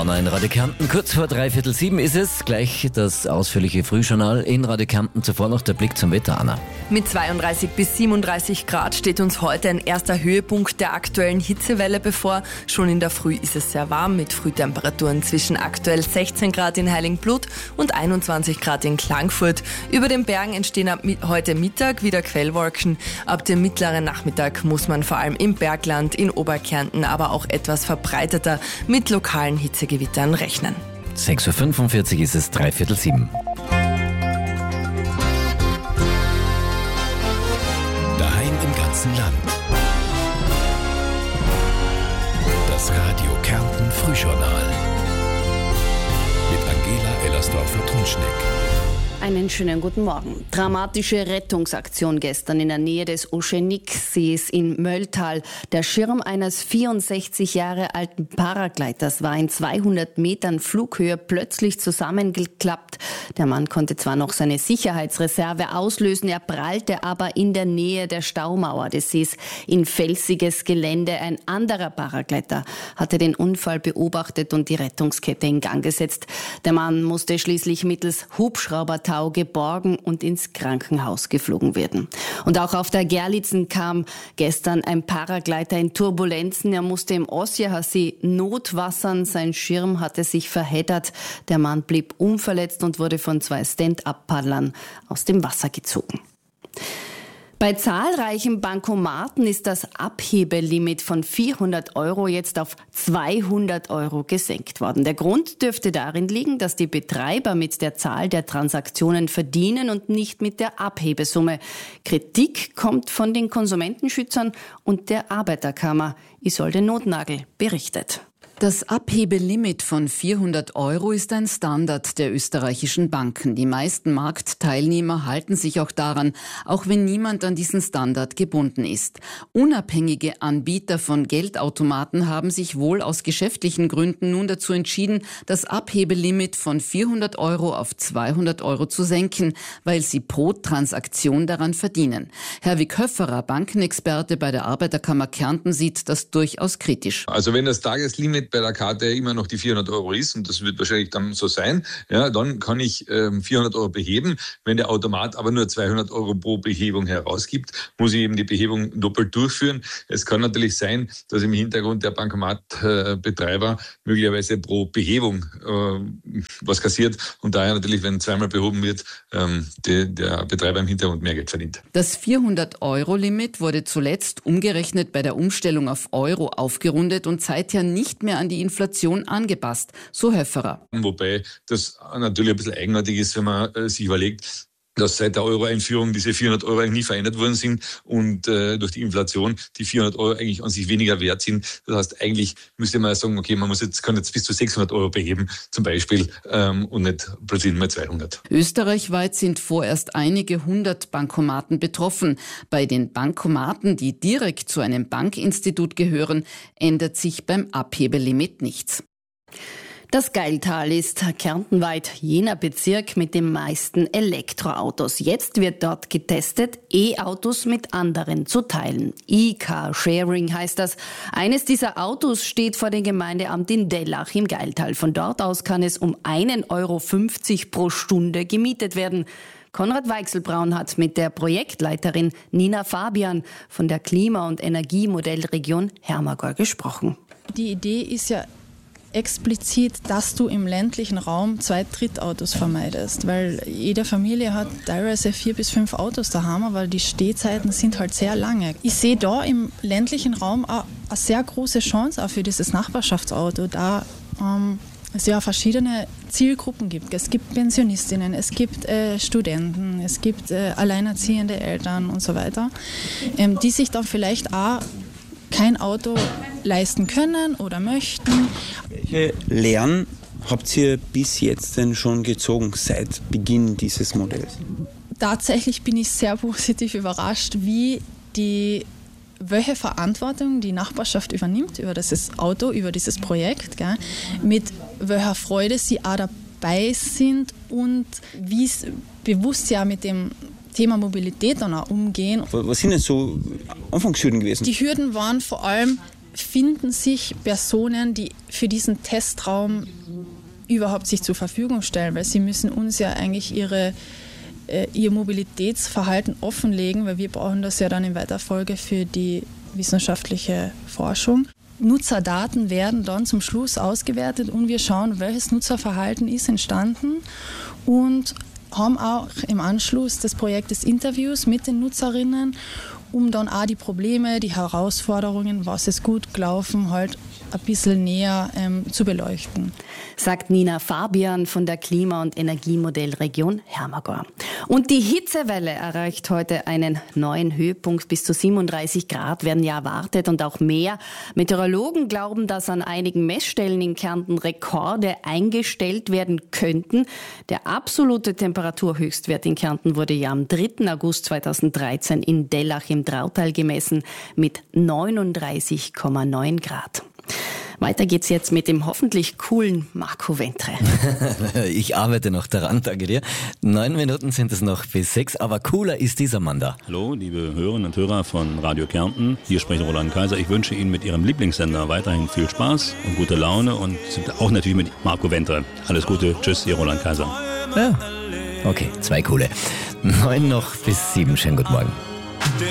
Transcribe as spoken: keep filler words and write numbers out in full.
Anna in Radio Kärnten. Kurz vor dreiviertel sieben ist es. Gleich das ausführliche Frühjournal in Radio Kärnten. Zuvor noch der Blick zum Wetter, Anna. Mit zweiunddreißig bis siebenunddreißig Grad steht uns heute ein erster Höhepunkt der aktuellen Hitzewelle bevor. Schon in der Früh ist es sehr warm mit Frühtemperaturen zwischen aktuell sechzehn Grad in Heiligenblut und einundzwanzig Grad in Klagenfurt. Über den Bergen entstehen ab heute Mittag wieder Quellwolken. Ab dem mittleren Nachmittag muss man vor allem im Bergland, in Oberkärnten, aber auch etwas verbreiteter mit lokalen Hitzegewittern rechnen. sechs Uhr fünfundvierzig ist es, dreiviertel sieben. Daheim im ganzen Land. Das Radio Kärnten Frühjournal. Mit Angela Ellersdorfer-Trunschneck. Einen schönen guten Morgen. Dramatische Rettungsaktion gestern in der Nähe des Oschenicksees in Mölltal. Der Schirm eines vierundsechzig Jahre alten Paragleiters war in zweihundert Metern Flughöhe plötzlich zusammengeklappt. Der Mann konnte zwar noch seine Sicherheitsreserve auslösen, er prallte aber in der Nähe der Staumauer des Sees in felsiges Gelände. Ein anderer Paragleiter hatte den Unfall beobachtet und die Rettungskette in Gang gesetzt. Der Mann musste schließlich mittels Hubschraubertau geborgen und ins Krankenhaus geflogen werden. Und auch auf der Gerlitzen kam gestern ein Paragleiter in Turbulenzen. Er musste im Osjacher See notwassern. Sein Schirm hatte sich verheddert. Der Mann blieb unverletzt und wurde von zwei Stand-up-Paddlern aus dem Wasser gezogen. Bei zahlreichen Bankomaten ist das Abhebelimit von vierhundert Euro jetzt auf zweihundert Euro gesenkt worden. Der Grund dürfte darin liegen, dass die Betreiber mit der Zahl der Transaktionen verdienen und nicht mit der Abhebesumme. Kritik kommt von den Konsumentenschützern und der Arbeiterkammer. Isolde Notnagel berichtet. Das Abhebelimit von vierhundert Euro ist ein Standard der österreichischen Banken. Die meisten Marktteilnehmer halten sich auch daran, auch wenn niemand an diesen Standard gebunden ist. Unabhängige Anbieter von Geldautomaten haben sich wohl aus geschäftlichen Gründen nun dazu entschieden, das Abhebelimit von vierhundert Euro auf zweihundert Euro zu senken, weil sie pro Transaktion daran verdienen. Herwig Höfferer, Bankenexperte bei der Arbeiterkammer Kärnten, sieht das durchaus kritisch. Also wenn das Tageslimit bei der Karte immer noch die vierhundert Euro ist, und das wird wahrscheinlich dann so sein, ja, dann kann ich ähm, vierhundert Euro beheben. Wenn der Automat aber nur zweihundert Euro pro Behebung herausgibt, muss ich eben die Behebung doppelt durchführen. Es kann natürlich sein, dass im Hintergrund der Bankomatbetreiber äh, möglicherweise pro Behebung äh, was kassiert und daher natürlich, wenn zweimal behoben wird, ähm, die, der Betreiber im Hintergrund mehr Geld verdient. Das vierhundert Euro Limit wurde zuletzt umgerechnet bei der Umstellung auf Euro aufgerundet und seither nicht mehr an die Inflation angepasst, so Höfferer. Wobei das natürlich ein bisschen eigenartig ist, wenn man äh, sich überlegt, dass seit der Euro-Einführung diese vierhundert Euro eigentlich nie verändert worden sind und äh, durch die Inflation die vierhundert Euro eigentlich an sich weniger wert sind. Das heißt, eigentlich müsste man sagen, okay, man muss jetzt, kann jetzt bis zu sechshundert Euro beheben zum Beispiel ähm, und nicht plötzlich nur zweihundert. Österreichweit sind vorerst einige hundert Bankomaten betroffen. Bei den Bankomaten, die direkt zu einem Bankinstitut gehören, ändert sich beim Abhebelimit nichts. Das Gailtal ist kärntenweit jener Bezirk mit den meisten Elektroautos. Jetzt wird dort getestet, E-Autos mit anderen zu teilen. E-Car-Sharing heißt das. Eines dieser Autos steht vor dem Gemeindeamt in Dellach im Gailtal. Von dort aus kann es um ein Euro fünfzig pro Stunde gemietet werden. Konrad Weichselbraun hat mit der Projektleiterin Nina Fabian von der Klima- und Energiemodellregion Hermagor gesprochen. Die Idee ist ja explizit, dass du im ländlichen Raum zwei Drittautos vermeidest, weil jede Familie hat teilweise vier bis fünf Autos daheim, aber die Stehzeiten sind halt sehr lange. Ich sehe da im ländlichen Raum auch eine sehr große Chance auch für dieses Nachbarschaftsauto, da ähm, es ja verschiedene Zielgruppen gibt. Es gibt Pensionistinnen, es gibt äh, Studenten, es gibt äh, alleinerziehende Eltern und so weiter, ähm, die sich dann vielleicht auch kein Auto leisten können oder möchten. Welche Lehren habt ihr bis jetzt denn schon gezogen seit Beginn dieses Modells? Tatsächlich bin ich sehr positiv überrascht, wie die welche Verantwortung die Nachbarschaft übernimmt über dieses Auto, über dieses Projekt, gell, mit welcher Freude sie auch dabei sind und wie es bewusst ja mit dem Thema Mobilität dann auch umgehen. Was sind denn so Anfangshürden gewesen? Die Hürden waren vor allem finden sich Personen, die für diesen Testraum überhaupt sich zur Verfügung stellen, weil sie müssen uns ja eigentlich ihre, äh, ihr Mobilitätsverhalten offenlegen, weil wir brauchen das ja dann in weiter Folge für die wissenschaftliche Forschung. Nutzerdaten werden dann zum Schluss ausgewertet und wir schauen, welches Nutzerverhalten ist entstanden und haben auch im Anschluss des Projektes Interviews mit den Nutzerinnen, um dann auch die Probleme, die Herausforderungen, was ist gut gelaufen, halt ein bisschen näher ähm, zu beleuchten. Sagt Nina Fabian von der Klima- und Energiemodellregion Hermagor. Und die Hitzewelle erreicht heute einen neuen Höhepunkt. Bis zu siebenunddreißig Grad werden ja erwartet und auch mehr. Meteorologen glauben, dass an einigen Messstellen in Kärnten Rekorde eingestellt werden könnten. Der absolute Temperaturhöchstwert in Kärnten wurde ja am dritten August zweitausenddreizehn in Dellach im Trautal gemessen mit neununddreißig Komma neun Grad. Weiter geht's jetzt mit dem hoffentlich coolen Marco Ventre. Ich arbeite noch daran, danke dir. Neun Minuten sind es noch bis sechs, aber cooler ist dieser Mann da. Hallo, liebe Hörerinnen und Hörer von Radio Kärnten. Hier spricht Roland Kaiser. Ich wünsche Ihnen mit Ihrem Lieblingssender weiterhin viel Spaß und gute Laune und auch natürlich mit Marco Ventre. Alles Gute, tschüss, Ihr Roland Kaiser. Ja, okay, zwei coole. Neun noch bis sieben, schönen guten Morgen.